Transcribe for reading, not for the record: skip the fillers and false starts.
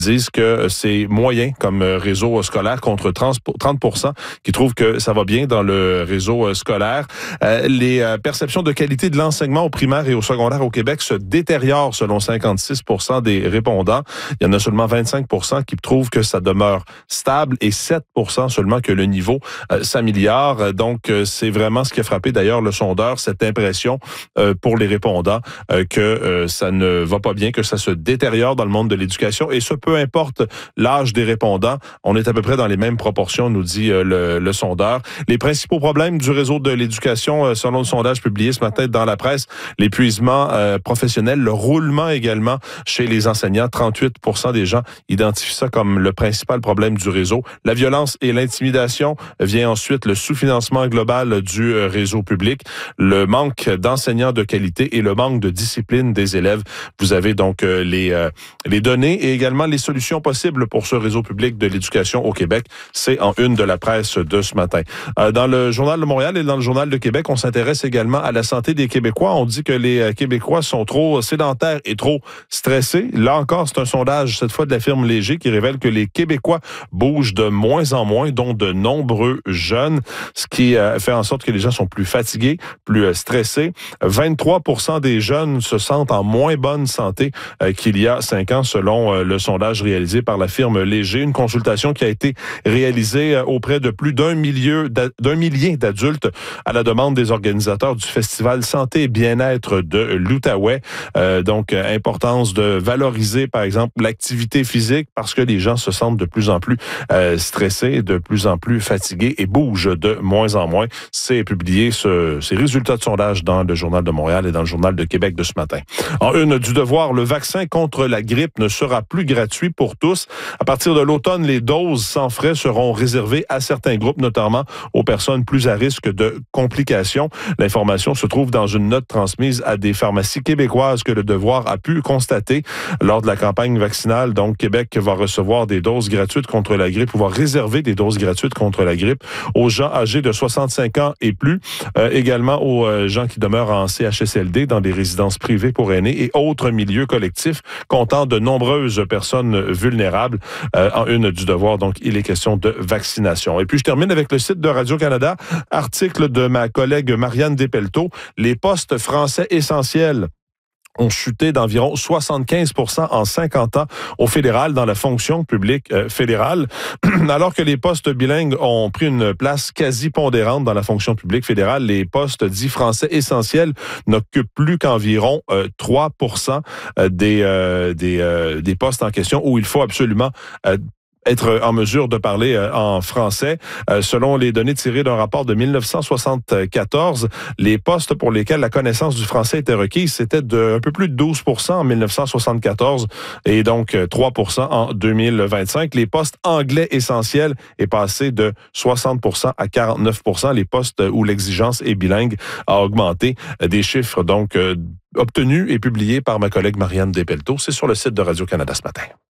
disent que c'est moyen comme réseau scolaire contre 30% qui trouvent que ça va bien dans le réseau scolaire. Les perceptions de qualité de l'enseignement au primaire et au secondaire au Québec se détériorent selon 56% des répondants. Il y en a seulement 25% qui trouvent que ça demeure stable et 7% seulement que le niveau s'améliore. Donc, c'est vraiment ce qui a frappé d'ailleurs le sondeur, cette impression pour les répondants que ça ne va pas bien, que ça se détériore dans le monde de l'éducation et ce peu importe l'âge des répondants. On est à peu près dans les mêmes proportions, nous dit le sondeur. Les principaux problèmes du réseau de l'éducation, selon le sondage publié ce matin dans la presse, l'épuisement professionnel, le roulement également chez les enseignants. 38% des gens identifient ça comme le principal problème du réseau. La violence et l'intimidation vient ensuite le sous-financement global du réseau public, le manque d'enseignants de qualité et le manque de discipline des élèves. Vous avez donc les données et également les solutions possibles pour ce réseau public de l'éducation au Québec. C'est en une de la presse de ce matin. Dans le Journal de Montréal et dans le Journal de Québec, on s'intéresse également à la santé des Québécois. On dit que les Québécois sont trop sédentaires et trop stressés. Là encore, c'est un sondage, cette fois de la firme Léger, qui révèle que les Québécois bougent de moins en moins, dont de nombreux jeunes, ce qui fait en sorte que les gens sont plus fatigués, plus stressés. 23% des jeunes se sentent en moins bonne santé qu'il y a 5 ans, selon le sondage réalisé par la firme Léger. Une consultation qui a été réalisée auprès de plus d'un millier d'adultes à la demande des organisateurs du Festival Santé et Bien-être de l'Outaouais. Donc, importance de valoriser, par exemple, l'activité physique parce que les gens se sentent de plus en plus stressés, de plus en plus fatigués et bougent de moins en moins. C'est publié ces résultats de sondage dans le Journal de Montréal et dans le Journal de Québec de ce matin. En une du Devoir, le vaccin contre la grippe ne sera plus gratuit pour tous. À partir de l'automne, les doses sans frais seront réservées à certains groupes, notamment aux personnes plus à risque de complications. L'information se trouve dans une note transmise à des pharmacies québécoises que le Devoir a pu constater lors de la campagne vaccinale. Donc, Québec va recevoir des doses gratuites contre la grippe ou va réserver des doses gratuites contre la grippe aux gens âgés de 65 ans et plus, également aux gens qui demeurent en CHSLD, dans des résidences privées pour aînés et autres milieux collectifs comptant de nombreuses personnes vulnérables. En une du Devoir, donc, il est question de vaccination. Et puis, je termine avec le site de Radio-Canada, article de ma collègue Marianne Despelteaux, les postes français essentiels ont chuté d'environ 75% en 50 ans au fédéral, dans la fonction publique fédérale, alors que les postes bilingues ont pris une place quasi pondérante dans la fonction publique fédérale. Les postes dits français essentiels n'occupent plus qu'environ 3% des postes en question où il faut absolument être en mesure de parler en français. Selon les données tirées d'un rapport de 1974, les postes pour lesquels la connaissance du français était requise, c'était de un peu plus de 12% en 1974 et donc 3% en 2025. Les postes anglais essentiels est passé de 60% à 49%. Les postes où l'exigence est bilingue a augmenté. Des chiffres donc obtenus et publiés par ma collègue Marianne Despelteaux. C'est sur le site de Radio-Canada ce matin.